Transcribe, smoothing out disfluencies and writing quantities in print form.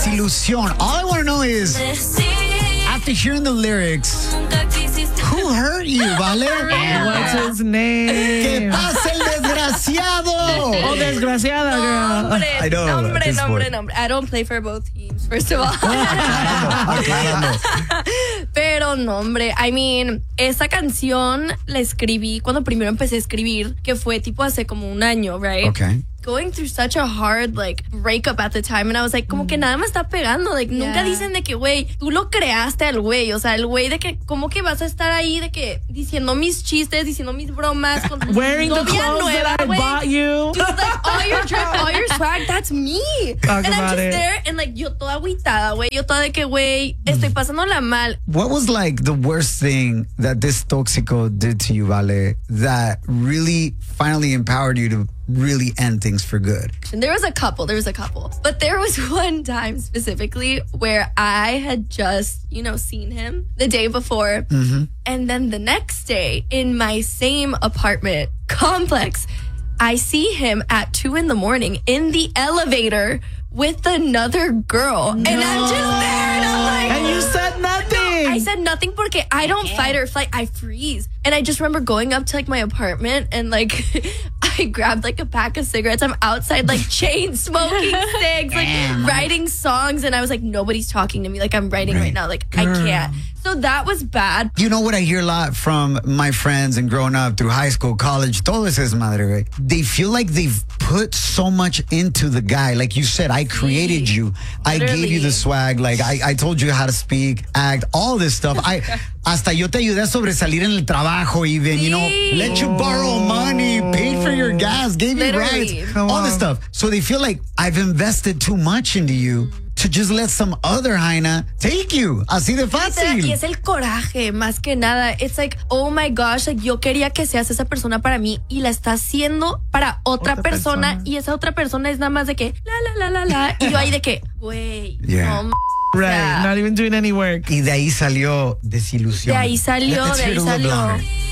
Desilusión. All I want to know is, after hearing the lyrics, who hurt you, Vale? What's his name? ¿Qué pasa el desgraciado? Oh, desgraciada, girl. I know. Nombre. I don't play for both teams, first of all. Pero nombre, I mean, esa canción la escribí cuando primero empecé a escribir, que fue tipo hace como un año, right? Okay. Going through such a hard, like, breakup at the time. And I was like, como que nada me está pegando. Like, nunca dicen de que, güey, tú lo creaste al güey. O sea, el güey de que, ¿cómo que vas a estar ahí de que diciendo mis chistes, diciendo mis bromas con tu Wearing the novia clothes nueva, that I güey? bought you. Dude, like, all your drip, all your swag, that's me. Talk and I'm about just it. there, and like, yo toda agüitada, güey. Yo toda de que, güey, estoy pasándola mal. What was like the worst thing that this Toxico did to you, Vale, that really finally empowered you to really end things for good? And there was a couple. But there was one time specifically where I had just, seen him the day before. Mm-hmm. And then the next day in my same apartment complex, I see him at 2 a.m. in the elevator with another girl. No. And I'm just there and I'm like... And you said nothing. I said nothing porque I don't fight or flight. I freeze. And I just remember going up to like my apartment and like I grabbed like a pack of cigarettes. I'm outside like chain smoking cigs, like writing songs. And I was like, nobody's talking to me. Like I'm writing right now. Like I can't. So that was bad. You know what I hear a lot from my friends and growing up through high school, college, todo ese desmadre, right? They feel like they've put so much into the guy. Like you said, I created you. I gave you the swag. Like I told you how to speak, act, all this stuff. Hasta yo te ayudé a sobresalir en el trabajo even, let you borrow money, paid for your gas, gave you rides, all this stuff. So they feel like I've invested too much into you to just let some other Jaina take you. Así de fácil. Y es el coraje, más que nada. It's like, oh my gosh, like, yo quería que seas esa persona para mí y la está haciendo para otra persona. Y esa otra persona es nada más de que, la. Y yo ahí de que, güey, no. Right, not even doing any work. Y de ahí salió desilusión. De ahí salió.